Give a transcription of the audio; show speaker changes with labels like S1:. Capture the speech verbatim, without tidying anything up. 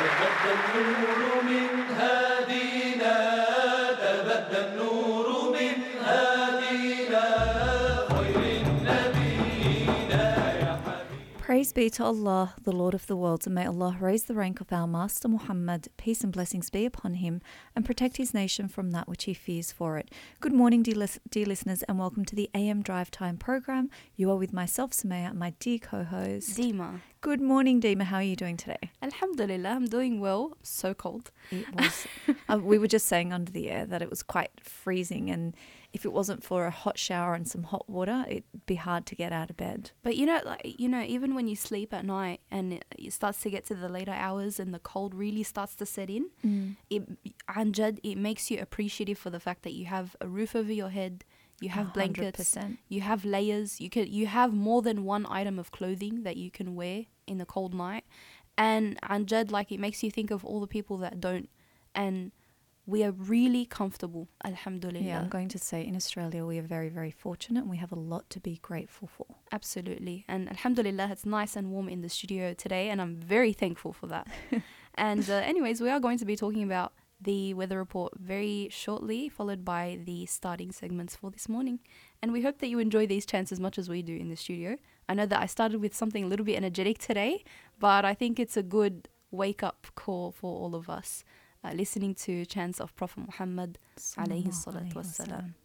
S1: تبدى النور من هادينا تبدى النور من هادينا خير نبينا يا حبيب.
S2: Praise be to Allah, the Lord of the worlds, and may Allah raise the rank of our Master Muhammad, peace and blessings be upon him, and protect his nation from that which he fears for it. Good morning, dear, lis- dear listeners, and welcome to the A M Drive Time program. You are with myself, Sumaya, and my dear co-host,
S3: Dima.
S2: Good morning, Dima. How are you doing today?
S3: Alhamdulillah, I'm doing well. So cold.
S2: It was. uh, we were just saying under the air that it was quite freezing, and if it wasn't for a hot shower and some hot water, it'd be hard to get out of bed.
S3: But you know, like you know, even when you sleep at night and it, it starts to get to the later hours and the cold really starts to set in,
S2: Mm.
S3: it anjad, it makes you appreciative for the fact that you have a roof over your head, you have blankets,
S2: one hundred percent.
S3: you have layers, you can you have more than one item of clothing that you can wear in the cold night, and anjad, like it makes you think of all the people that don't, and we are really comfortable, alhamdulillah.
S2: Yeah, I'm going to say in Australia we are very, very fortunate and we have a lot to be grateful for.
S3: Absolutely. And alhamdulillah, it's nice and warm in the studio today, and I'm very thankful for that. And uh, anyways, we are going to be talking about the weather report very shortly, followed by the starting segments for this morning. And we hope that you enjoy these chants as much as we do in the studio. I know that I started with something a little bit energetic today, but I think it's a good wake-up call for all of us, uh, listening to chants of Prophet Muhammad alayhi salatu wassalam.